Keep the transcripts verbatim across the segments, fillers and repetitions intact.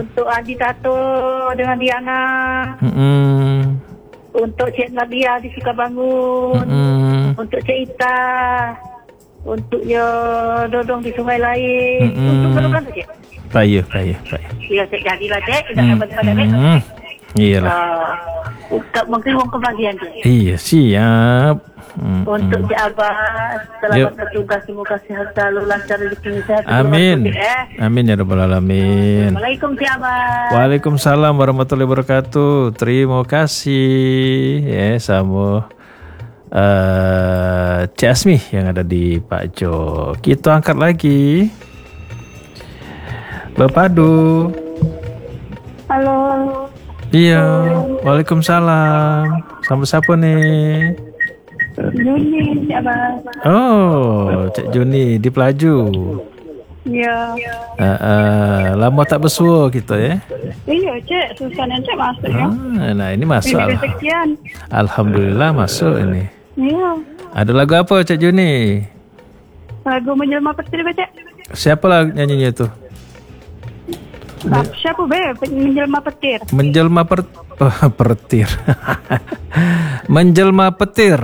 Untuk Adi Tato dengan Diana. Mm-mm. Untuk Cik Nadia di Sukabangun. Mm-mm. Untuk Cik Ita. Untuk ya Dodong di Sungai Lain. Mm-mm. Untuk berapa tu Cik? Payah, payah, payah. Ya Cik, jadilah Cik. Kita akan pada Cik. Mm-mm. Iyalah. Uh, untuk mungkin orang kebahagiaan Cik. Iya, siap. Mm-mm. Untuk Cik Abbas, selamat Yuk. bertugas. Terima kasih selalu lancar rezeki sehat. Amin. Eh. Amin ya rabbal alamin. Assalamualaikum Cik Abbas. Waalaikumsalam warahmatullahi wabarakatuh. Terima kasih ya sama uh, Cik Asmi yang ada di Pak Jo. Kita angkat lagi. Berpadu. Halo. Iya. Waalaikumsalam. Sama siapa nih? Juni Cik Abbas. Oh, Cik Juni di Pelaju. Ya. Uh, uh, lama tak bersua kita ya. Iya Cik, susah Cik masuk ya. Ah, nah ini masuk. Ini Al- kesekian. Alhamdulillah masuk ini. Iya. Ada lagu apa Cik Juni? Lagu Menjelma Petir Cik. Siapa lah nyanyinya tu? Ah, siapa be? Menjelma Petir. Menjelma per oh, petir. Menjelma petir.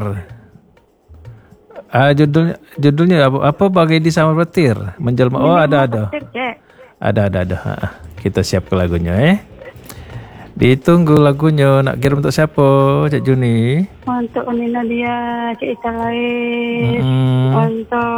Ah judulnya judulnya apa, apa bagai di sama petir? Menjelma. Oh ada ada. Petir, Cik. Ada ada ada. Ha, kita siap ke lagunya eh. Ditunggu lagunya. Nak kirim untuk siapa Cik Juni? Untuk Nina dia, Cik Ita lain. Hmm. Untuk